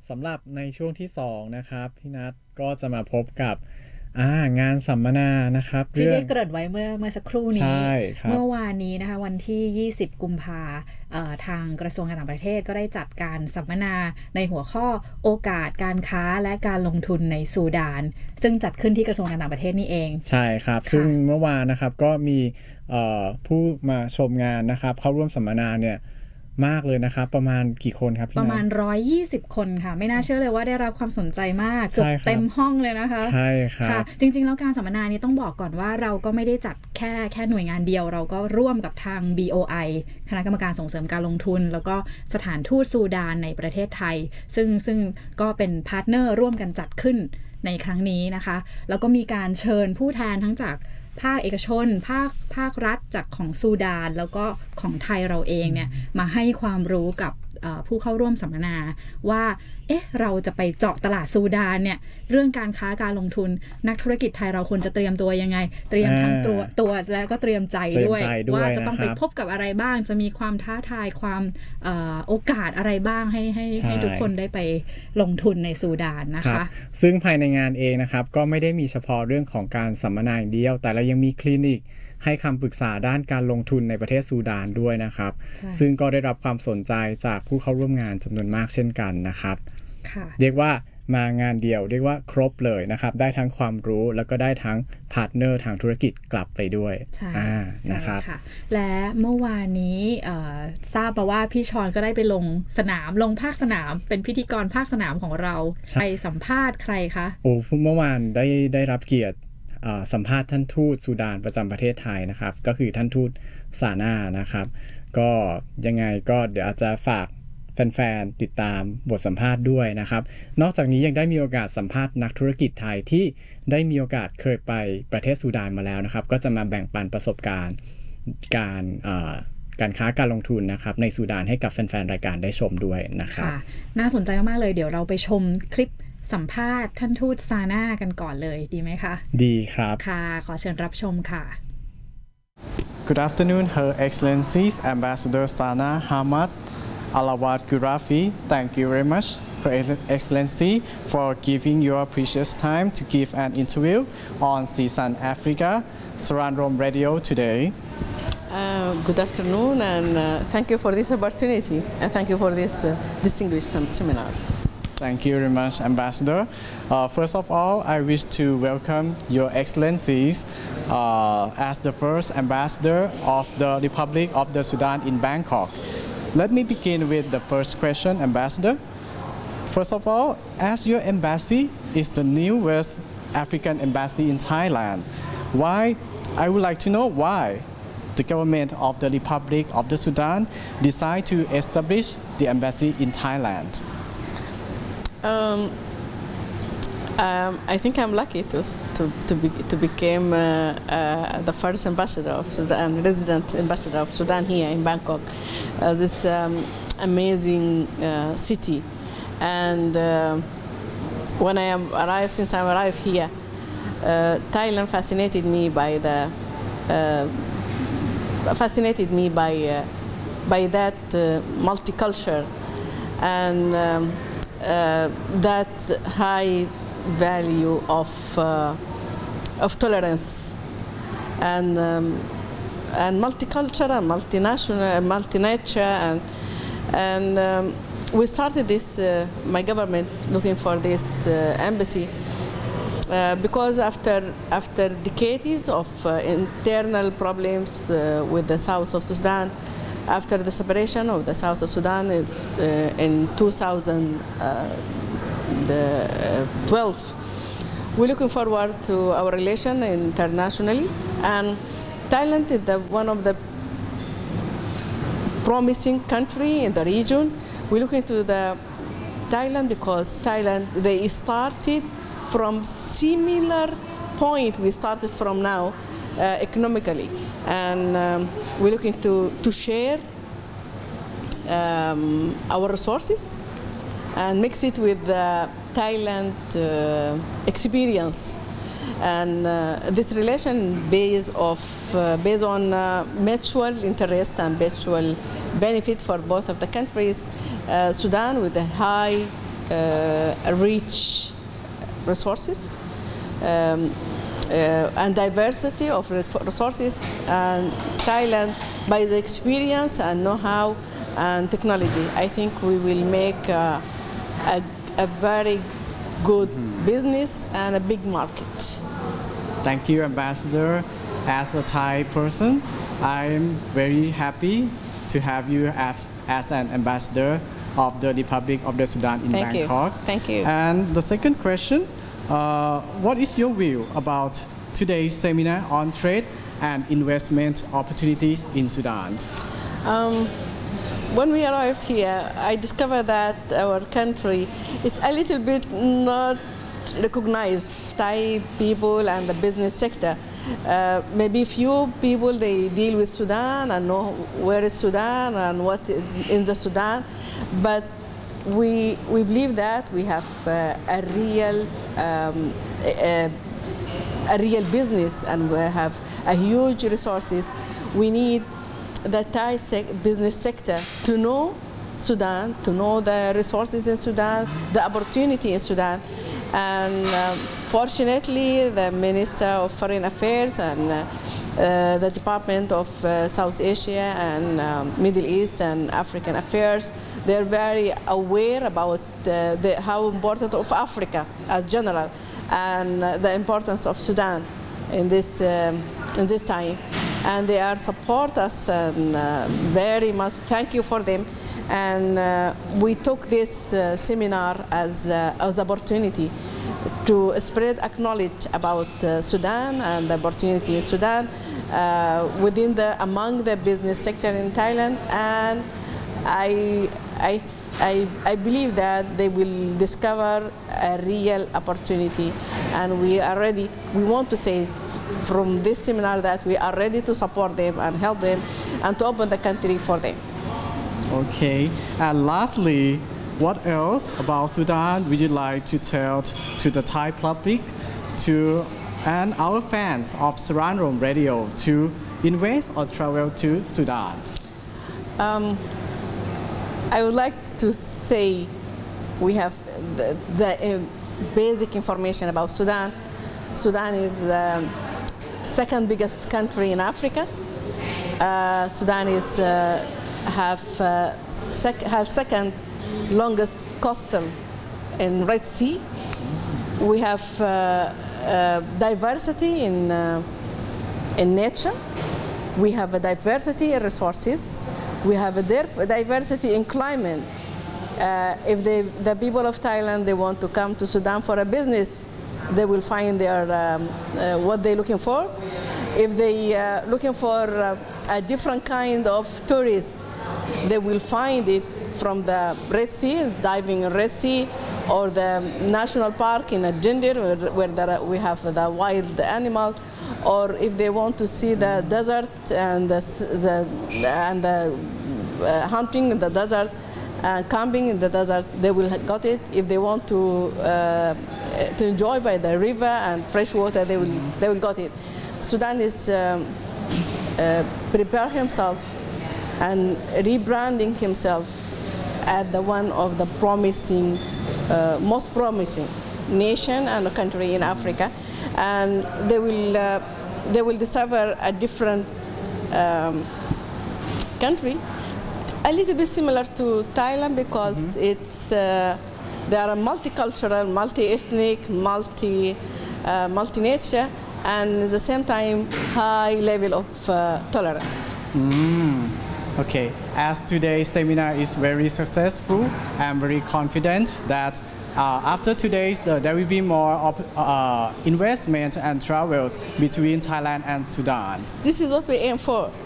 สำหรับในช่วงที่2นะครับพี่นัทก็จะมาพบกับงานสัมมนานะครับที่เรื่องได้เกริ่นไว้เมื่อสักครู่ใช่นี้ครับเมื่อวานนี้นะคะวันที่20กุมภาทางกระทรวงการต่างประเทศก็ได้จัดการสัมมนาในหัวข้อโอกาสการค้าและการลงทุนในซูดานซึ่งจัดขึ้นที่กระทรวงการต่างประเทศนี่เองใช่ครับซึ่งค่ะเมื่อวานนะครับก็มีผู้มาชมงานนะครับเข้าร่วมสัมมนาเนี่ยมากเลยนะครับประมาณกี่คนครับพี่นัทประมาณ120คนค่ะไม่น่าเชื่อเลยว่าได้รับความสนใจมากเกือบใช่ครับเต็มห้องเลยนะคะใช่ครัค่ะบจริงๆแล้วการสัมมนานี้ต้องบอกก่อนว่าเราก็ไม่ได้จัดแค่หน่วยงานเดียวเราก็ร่วมกับทาง BOI คณะกรรมการส่งเสริมการลงทุนแล้วก็สถานทูตซูดานในประเทศไทยซึ่งก็เป็นพาร์ทเนอร์ร่วมกันจัดขึ้นในครั้งนี้นะคะแล้วก็มีการเชิญผู้แทนทั้งจากภาคเอกชนภาครัฐจากของซูดานแล้วก็ของไทยเราเองเนี่ยมาให้ความรู้กับผู้เข้าร่วมสัมมนาว่าเราจะไปเจาะตลาดซูดานเนี่ยเรื่องการค้าการลงทุนนักธุรกิจไทยเราควรจะเตรียมตัวยังไงเตรียมทั้งตัวแล้วก็เตรียมใจด้วยว่าจะต้องไปพบกับอะไรบ้างจะมีความท้าทายความโอกาสอะไรบ้างให้ทุกคนได้ไปลงทุนในซูดานนะคะซึ่งภายในงานเองนะครับก็ไม่ได้มีเฉพาะเรื่องของการสัมมนาอย่างเดียวแต่เรายังมีคลินิกให้คำปรึกษาด้านการลงทุนในประเทศซูดานด้วยนะครับซึ่งก็ได้รับความสนใจจากผู้เข้าร่วมงานจำนวนมากเช่นกันนะครับเรียกว่ามางานเดียวเรียกว่าครบเลยนะครับได้ทั้งความรู้แล้วก็ได้ทั้งพาร์ทเนอร์ทางธุรกิจกลับไปด้วยนะครับและเมื่อวานนี้ทราบมาว่าพี่ชอนก็ได้ไปลงภาคสนามเป็นพิธีกรภาคสนามของเราไปสัมภาษณ์ใครคะเมื่อวานได้รับเกียรติสัมภาษณ์ท่านทูตซูดานประจำประเทศไทยนะครับก็คือท่านทูตซาน่านะครับก็ยังไงก็เดี๋ยวอาจจะฝากแฟนๆติดตามบทสัมภาษณ์ด้วยนะครับนอกจากนี้ยังได้มีโอกาสสัมภาษณ์นักธุรกิจไทยที่ได้มีโอกาสเคยไปประเทศซูดานมาแล้วนะครับก็จะมาแบ่งปันประสบการณ์การค้าการลงทุนนะครับในซูดานให้กับแฟนๆรายการได้ชมด้วยนะครับน่าสนใจมากๆเลยเดี๋ยวเราไปชมคลิปสัมภาษณ์ท่านทูตซาน่ากันก่อนเลยดีไหมคะดีครับค่ะขอเชิญรับชมค่ะ Good afternoon, Her Excellencies Ambassador Sana Hamad Alawat Gurafi. Thank you very much, Her Excellency, for giving your precious time to give an interview on CSUN Africa, Saran Rome Radio today. Good afternoon, and thank you for this opportunity, and thank you for this distinguished seminar. Thank you very much, Ambassador. First of all, I wish to welcome Your Excellencies as the first Ambassador of the Republic of the Sudan in Bangkok. Let me begin with the first question, Ambassador. First of all, as your embassy is the new West African embassy in Thailand, I would like to know why the government of the Republic of the Sudan decided to establish the embassy in Thailand. I think I'm lucky to become the first ambassador of Sudan, resident ambassador of Sudan here in Bangkok, this amazing city. And since I arrived here, Thailand fascinated me by that multicultural and that high value of tolerance and multicultural, multinational, multinature, and we started this. My government looking for this embassy because after decades of internal problems with the south of Sudan. After the separation of the south of Sudan in 2012, we're looking forward to our relation internationally, and Thailand is one of the promising country in the region. We're looking to the Thailand because Thailand, they started from similar point we started from now economically. And we're looking to share our resources and mix it with the Thailand experience. And this relation based on mutual interest and mutual benefit for both of the countries. Sudan with a high rich resources and diversity of resources, and Thailand, by the experience and know-how and technology, I think we will make a very good business and a big market. Thank you, Ambassador. As a Thai person, I'm very happy to have you as an ambassador of the Republic of the Sudan in Bangkok. Thank you. And the second question, what is your view about today's seminar on trade and investment opportunities in Sudan? When we arrived here, I discovered that our country is a little bit not recognized. Thai people and the business sector. Maybe few people, they deal with Sudan and know where is Sudan and what is in the Sudan, but we believe that we have a real business, and we have a huge resources. We need the Thai business sector to know Sudan, to know the resources in Sudan, the opportunity in Sudan. And fortunately, the Minister of Foreign Affairs and the Department of South Asia and Middle East and African Affairs, they're very aware about how important of Africa as general and the importance of Sudan in this time. And they are support us and very much thank you for them. And we took this seminar as opportunity to spread knowledge about Sudan and the opportunity in Sudan among the business sector in Thailand. And I believe that they will discover a real opportunity, and we want to say from this seminar that we are ready to support them and help them and to open the country for them. Okay, and lastly, what else about Sudan would you like to tell to the Thai public and our fans of Saranrom Radio to invest or travel to Sudan? I would like to say we have the basic information about Sudan. Sudan is the second biggest country in Africa. Sudan has second longest coastal in Red Sea. We have diversity in nature. We have a diversity in resources. We have a diversity in climate. If the people of Thailand, they want to come to Sudan for a business, they will find what they're looking for. If they are looking for a different kind of tourist, they will find it from the Red Sea, diving in Red Sea, or the national park in Jindir, where we have the wild animal, or if they want to see the desert and the hunting in the desert, camping in the desert, they will got it. If they want to enjoy by the river and fresh water, they will got it. Sudan is prepare himself and rebranding himself as one of the most promising nation and country in Africa, and they will discover a different country, a little bit similar to Thailand, because they are a multicultural, multi-ethnic, multi-nature, and at the same time high level of tolerance. Okay, as today's seminar is very successful, I'm very confident that after today's, there will be more investment and travels between Thailand and Sudan. This is what we aim for.